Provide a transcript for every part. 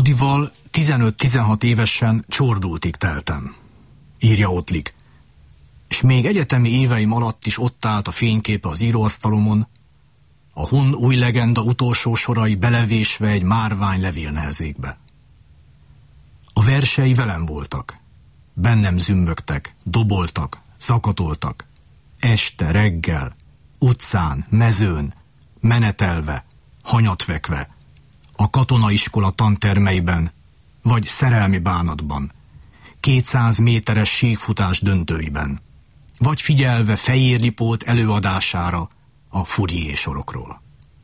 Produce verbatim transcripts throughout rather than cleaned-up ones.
Adival tizenöt-tizenhat évesen csordultig teltem, írja Ottlik, és még egyetemi éveim alatt is ott állt a fényképe az íróasztalomon, a Hun új legenda utolsó sorai belevésve egy márvány levélnehezékbe. A versei velem voltak, bennem zümmögtek, doboltak, zakatoltak, este, reggel, utcán, mezőn, menetelve, hanyatvekve, a katonaiskola tantermeiben, vagy szerelmi bánatban, kétszáz méteres síkfutás döntőiben, vagy figyelve Fejér Lipót előadására a Fourier sorokról.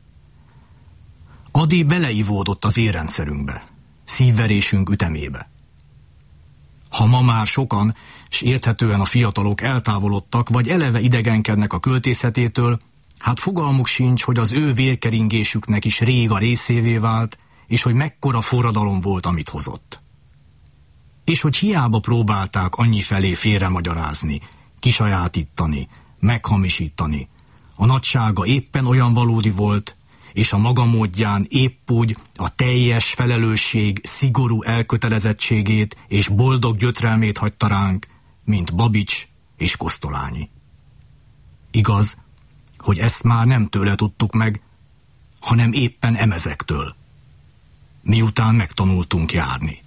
Adi beleivódott az érrendszerünkbe, szívverésünk ütemébe. Ha ma már sokan, s érthetően a fiatalok eltávolodtak, vagy eleve idegenkednek a költészetétől, hát fogalmuk sincs, hogy az ő vérkeringésüknek is rég a részévé vált, és hogy mekkora forradalom volt, amit hozott. És hogy hiába próbálták annyi felé félremagyarázni, kisajátítani, meghamisítani, a nagysága éppen olyan valódi volt, és a maga módján épp úgy a teljes felelősség szigorú elkötelezettségét és boldog gyötrelmét hagyta ránk, mint Babics és Kosztolányi. Igaz, hogy ezt már nem tőle tudtuk meg, hanem éppen emezektől, miután megtanultunk járni.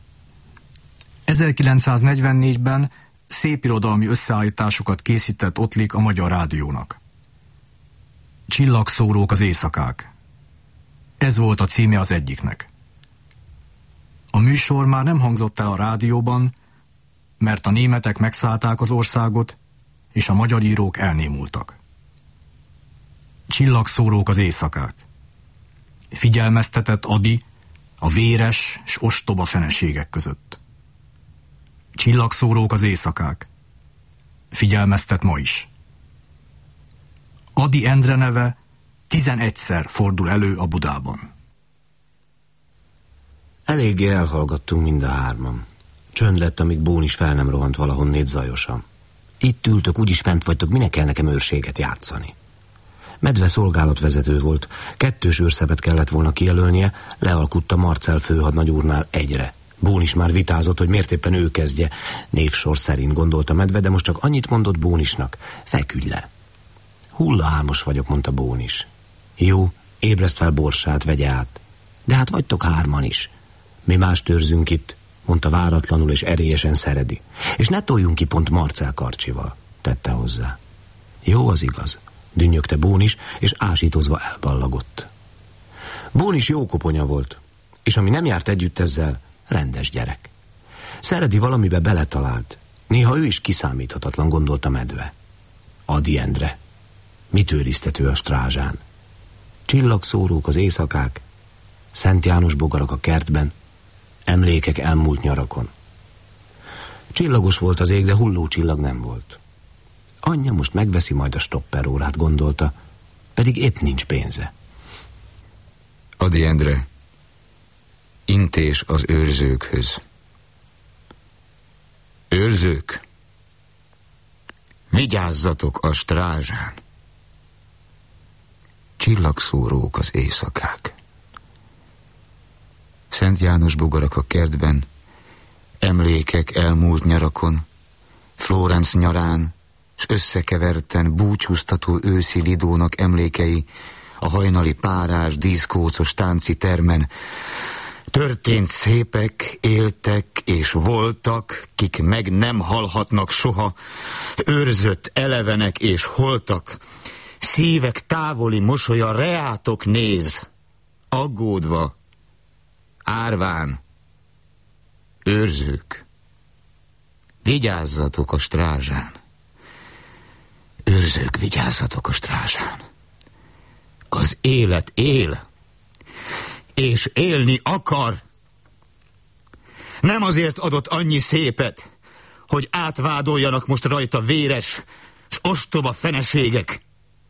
ezerkilencszáznegyvennégyben szépirodalmi összeállításokat készített Ottlik a Magyar Rádiónak. Csillagszórók az éjszakák. Ez volt a címe az egyiknek. A műsor már nem hangzott el a rádióban, mert a németek megszállták az országot, és a magyar írók elnémultak. Csillagszórók az éjszakák. Figyelmeztetett Adi a véres s ostoba feneségek között. Csillagszórók az éjszakák. Figyelmeztet ma is. Ady Endre neve tizenegyszer fordul elő a Budában. Eléggé elhallgattunk mind a hárman. Csönd lett, amíg Bón is fel nem rohant valahonnét zajosan. Itt ültök, úgyis fent vagytok, minek kell nekem őrséget játszani? Medve szolgálatvezető volt, kettős őrszebet kellett volna kijelölnie, lealkutta Marcell főhadnagy úrnál egyre. Bón is már vitázott, hogy miért éppen ő kezdje. Névsor szerint gondolta Medve, de most csak annyit mondott Bónisnak: feküdj le. Hullahámos vagyok, mondta Bón is. Jó, ébreszt fel Borsát, vegye át. De hát vagytok hárman is. Mi más törzünk itt, mondta váratlanul és erélyesen Szeredi. És ne toljunk ki pont Marcell karcsival, tette hozzá. Jó, az igaz, dünnyögte Bón is, és ásítozva elballagott. Bón is jó koponya volt, és ami nem járt együtt ezzel, rendes gyerek. Szeredi valamibe beletalált, néha ő is kiszámíthatatlan, gondolta Medve. Ady Endre. Mit őriztető a strázsán? Csillagszórók az éjszakák, Szent János bogarak a kertben, emlékek elmúlt nyarakon. Csillagos volt az ég, de hulló csillag nem volt. Anyja most megveszi majd a stopperórát, gondolta, pedig épp nincs pénze. Ady Endre, intés az őrzőkhöz. Őrzők, vigyázzatok a strázsán. Csillagszórók az éjszakák. Szent János bogarak a kertben, emlékek elmúlt nyarakon, Florenc nyarán, s összekeverten búcsúztató őszi Lidónak emlékei a hajnali párás, díszkócos tánci termen. Történt szépek, éltek és voltak, kik meg nem halhatnak soha, őrzött elevenek és holtak, szívek távoli mosolya reátok néz, aggódva, árván, őrzők, vigyázzatok a strázsán. Őrzők, vigyázzatok a strázsán. Az élet él, és élni akar. Nem azért adott annyi szépet, hogy átvádoljanak most rajta véres s ostoba feneségek.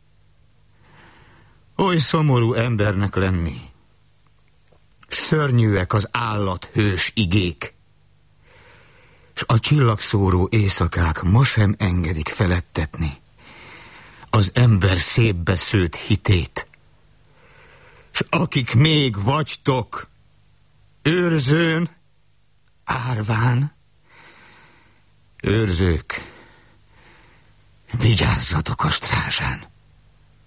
Oly szomorú embernek lenni, szörnyűek az állathős igék, s a csillagszóró éjszakák ma sem engedik feledtetni az ember szépbe szőtt hitét. S akik még vagytok, őrzőn, árván. Őrzők, vigyázzatok a strázsán.